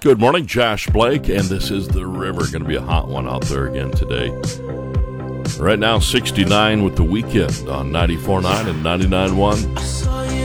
Good morning, Josh Blake, and this is The River. Going to be a hot one out there again today. Right now, 69 with The Weeknd on 94.9 and 99.1.